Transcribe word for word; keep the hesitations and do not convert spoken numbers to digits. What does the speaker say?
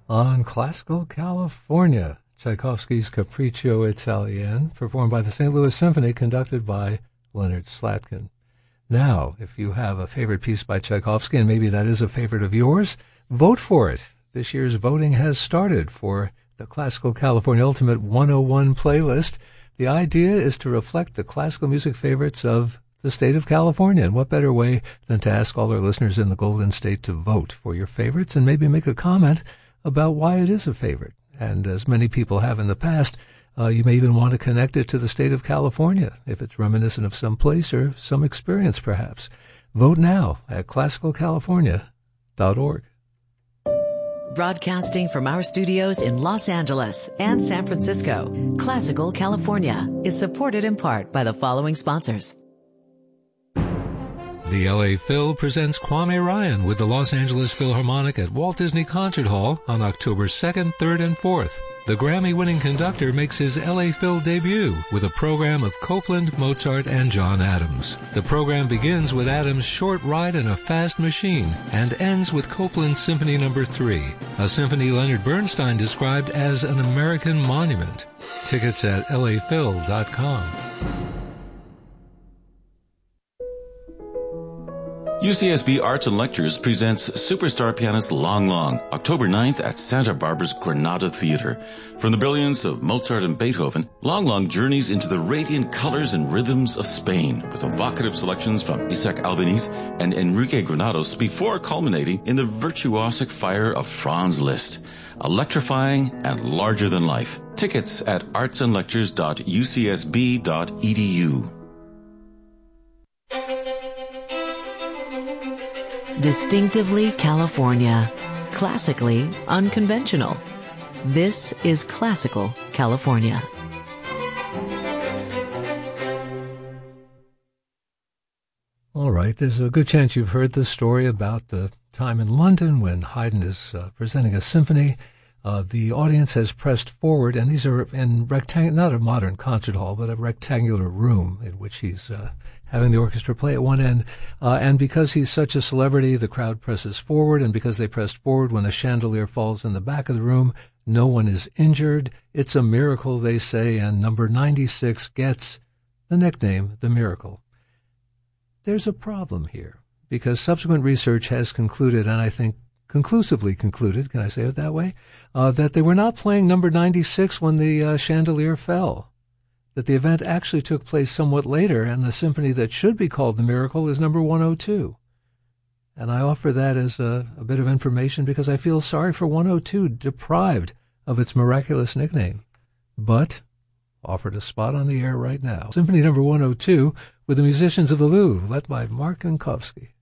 on Classical California, Tchaikovsky's Capriccio Italien, performed by the Saint Louis Symphony, conducted by Leonard Slatkin. Now, if you have a favorite piece by Tchaikovsky, and maybe that is a favorite of yours, vote for it. This year's voting has started for the Classical California Ultimate one oh one playlist. The idea is to reflect the classical music favorites of the state of California, and what better way than to ask all our listeners in the Golden State to vote for your favorites and maybe make a comment about why it is a favorite. And as many people have in the past, uh, you may even want to connect it to the state of California, if it's reminiscent of some place or some experience perhaps. Vote now at classical california dot org. Broadcasting from our studios in Los Angeles and San Francisco, Classical California is supported in part by the following sponsors. The L A Phil presents Kwame Ryan with the Los Angeles Philharmonic at Walt Disney Concert Hall on October second, third, and fourth. The Grammy-winning conductor makes his L A Phil debut with a program of Copland, Mozart, and John Adams. The program begins with Adams' Short Ride in a Fast Machine and ends with Copland's Symphony Number three, a symphony Leonard Bernstein described as an American monument. Tickets at L A Phil dot com. U C S B Arts and Lectures presents superstar pianist Long Long, October ninth at Santa Barbara's Granada Theater. From the brilliance of Mozart and Beethoven, Long Long journeys into the radiant colors and rhythms of Spain with evocative selections from Isaac Albeniz and Enrique Granados before culminating in the virtuosic fire of Franz Liszt. Electrifying and larger than life. Tickets at arts and lectures dot u c s b dot e d u. Distinctively California, classically unconventional. This is Classical California. All right, there's a good chance you've heard this story about the time in London when Haydn is uh, presenting a symphony. Uh, the audience has pressed forward, and these are in rectangular, not a modern concert hall, but a rectangular room in which he's uh, having the orchestra play at one end. Uh, and because he's such a celebrity, the crowd presses forward, and because they pressed forward, when a chandelier falls in the back of the room, no one is injured. It's a miracle, they say, and number ninety-six gets the nickname The Miracle. There's a problem here, because subsequent research has concluded, and I think conclusively concluded, can I say it that way, uh, that they were not playing number ninety-six when the uh, chandelier fell, that the event actually took place somewhat later, and the symphony that should be called The Miracle is number one oh two. And I offer that as a, a bit of information because I feel sorry for one oh two, deprived of its miraculous nickname, but offered a spot on the air right now. Symphony number one oh two with the musicians of the Louvre, led by Mark Minkowski.